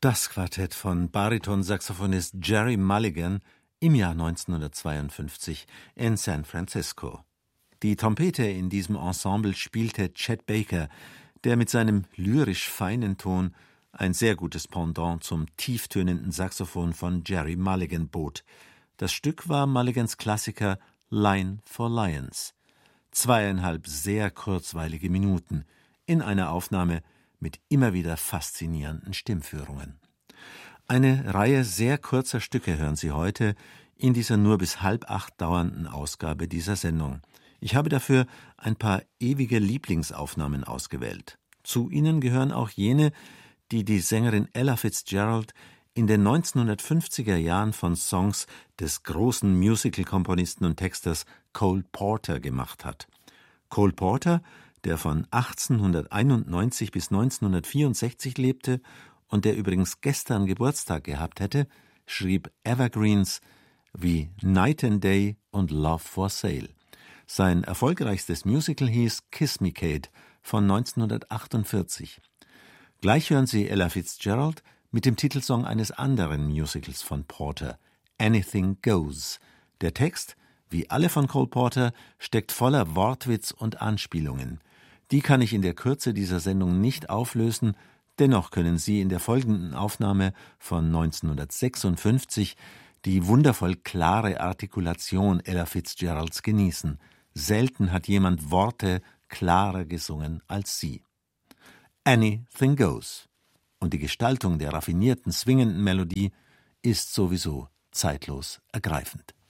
Das Quartett von Bariton-Saxophonist Gerry Mulligan im Jahr 1952 in San Francisco. Die Trompete in diesem Ensemble spielte Chet Baker, der mit seinem lyrisch feinen Ton ein sehr gutes Pendant zum tieftönenden Saxophon von Gerry Mulligan bot. Das Stück war Mulligans Klassiker Line for Lions. 2,5 sehr kurzweilige Minuten in einer Aufnahme mit immer wieder faszinierenden Stimmführungen. Eine Reihe sehr kurzer Stücke hören Sie heute in dieser nur bis 7:30 dauernden Ausgabe dieser Sendung. Ich habe dafür ein paar ewige Lieblingsaufnahmen ausgewählt. Zu ihnen gehören auch jene, die die Sängerin Ella Fitzgerald in den 1950er Jahren von Songs des großen Musical-Komponisten und Texters Cole Porter gemacht hat. Cole Porter, der von 1891 bis 1964 lebte und der übrigens gestern Geburtstag gehabt hätte, schrieb Evergreens wie Night and Day und Love for Sale. Sein erfolgreichstes Musical hieß Kiss Me Kate von 1948. Gleich hören Sie Ella Fitzgerald mit dem Titelsong eines anderen Musicals von Porter, Anything Goes. Der Text, wie alle von Cole Porter, steckt voller Wortwitz und Anspielungen. Die kann ich in der Kürze dieser Sendung nicht auflösen, dennoch können Sie in der folgenden Aufnahme von 1956 die wundervoll klare Artikulation Ella Fitzgeralds genießen. Selten hat jemand Worte klarer gesungen als sie. Anything Goes. Und die Gestaltung der raffinierten, swingenden Melodie ist sowieso zeitlos ergreifend.